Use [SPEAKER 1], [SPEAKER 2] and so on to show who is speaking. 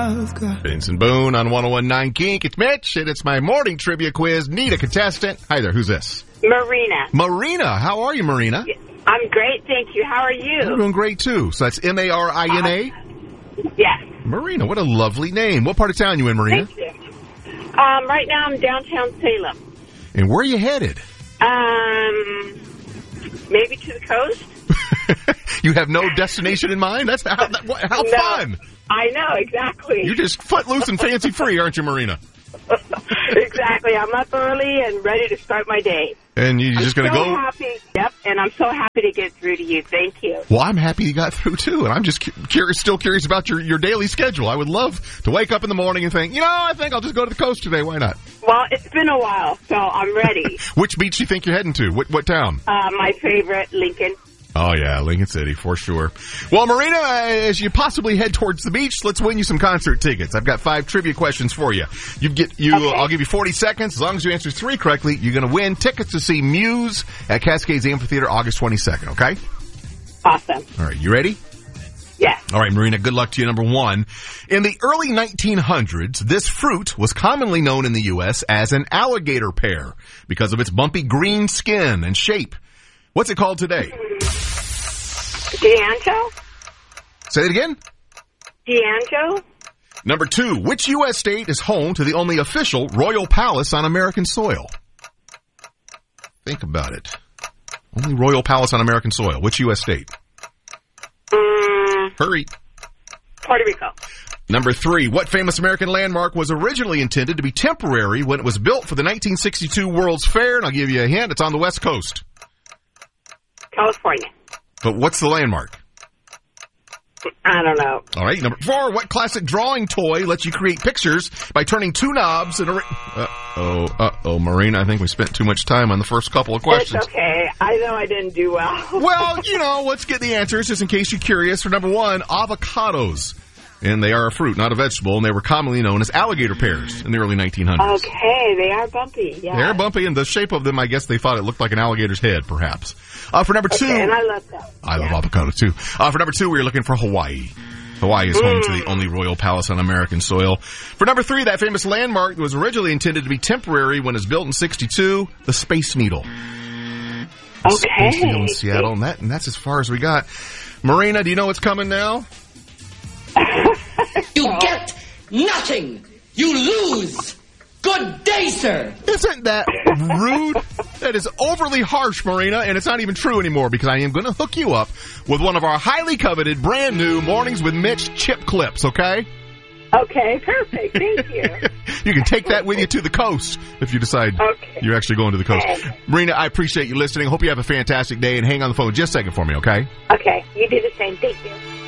[SPEAKER 1] I've got.
[SPEAKER 2] Vince and Boone on 101.9 Kink. It's Mitch, and it's my morning trivia quiz. Need a contestant. Hi there, who's this?
[SPEAKER 3] Marina.
[SPEAKER 2] Marina, how are you, Marina?
[SPEAKER 3] I'm great, thank you. How are you?
[SPEAKER 2] I'm doing great, too. So that's Marina?
[SPEAKER 3] Yes.
[SPEAKER 2] Marina, what a lovely name. What part of town you in, Marina?
[SPEAKER 3] Thank you. Right now I'm downtown Salem.
[SPEAKER 2] And where are you headed?
[SPEAKER 3] Maybe to the coast.
[SPEAKER 2] You have no destination in mind? That's how
[SPEAKER 3] No.
[SPEAKER 2] fun.
[SPEAKER 3] I know, exactly.
[SPEAKER 2] You're just footloose and fancy free, aren't you, Marina?
[SPEAKER 3] Exactly. I'm up early and ready to start my day.
[SPEAKER 2] And you're just going to go?
[SPEAKER 3] Happy. Yep, and I'm so happy to get through to you. Thank you.
[SPEAKER 2] Well, I'm happy you got through, too, and I'm just still curious about your daily schedule. I would love to wake up in the morning and think, I think I'll just go to the coast today. Why not?
[SPEAKER 3] Well, it's been a while, so I'm ready.
[SPEAKER 2] Which beach do you think you're heading to? What town?
[SPEAKER 3] My favorite, Lincoln.
[SPEAKER 2] Oh, yeah, Lincoln City, for sure. Well, Marina, as you possibly head towards the beach, let's win you some concert tickets. I've got 5 trivia questions for you. Okay. I'll give you 40 seconds. As long as you answer 3 correctly, you're going to win tickets to see Muse at Cascades Amphitheater August 22nd, okay?
[SPEAKER 3] Awesome.
[SPEAKER 2] All right, you ready?
[SPEAKER 3] Yes.
[SPEAKER 2] All right, Marina, good luck to you. Number 1. In the early 1900s, this fruit was commonly known in the U.S. as an alligator pear because of its bumpy green skin and shape. What's it called today?
[SPEAKER 3] D'Anjo?
[SPEAKER 2] Say it again?
[SPEAKER 3] D'Anjo?
[SPEAKER 2] Number 2, which U.S. state is home to the only official royal palace on American soil? Think about it. Only royal palace on American soil. Which U.S. state? Hurry.
[SPEAKER 3] Puerto Rico.
[SPEAKER 2] Number 3, what famous American landmark was originally intended to be temporary when it was built for the 1962 World's Fair? And I'll give you a hint. It's on the West Coast.
[SPEAKER 3] California.
[SPEAKER 2] But what's the landmark?
[SPEAKER 3] I don't know.
[SPEAKER 2] All right. Number 4, what classic drawing toy lets you create pictures by turning 2 knobs and Uh-oh, Marina, I think we spent too much time on the first couple of questions.
[SPEAKER 3] It's okay. I know I didn't do well.
[SPEAKER 2] Well, let's get the answers just in case you're curious. For number 1, avocados. And they are a fruit, not a vegetable, and they were commonly known as alligator pears in the early 1900s.
[SPEAKER 3] Okay, they are bumpy, yeah.
[SPEAKER 2] They are bumpy, and the shape of them, I guess they thought it looked like an alligator's head, perhaps. For number 2...
[SPEAKER 3] and I love that.
[SPEAKER 2] I love avocado, too. For number 2, we were looking for Hawaii. Hawaii is home to the only royal palace on American soil. For number 3, that famous landmark was originally intended to be temporary when it was built in 1962, the Space Needle.
[SPEAKER 3] Okay.
[SPEAKER 2] Space Needle in Seattle, and that's as far as we got. Marina, do you know what's coming now?
[SPEAKER 4] You get nothing. You lose. Good day, sir.
[SPEAKER 2] Isn't that rude? That is overly harsh, Marina, and it's not even true anymore because I am going to hook you up with one of our highly coveted, brand new Mornings with Mitch chip clips, okay?
[SPEAKER 3] Okay, perfect. Thank you.
[SPEAKER 2] You can take that with you to the coast if you decide you're actually going to the coast.
[SPEAKER 3] Okay.
[SPEAKER 2] Marina, I appreciate you listening. Hope you have a fantastic day, and hang on the phone just a second for me, okay?
[SPEAKER 3] Okay, you do the same. Thank you.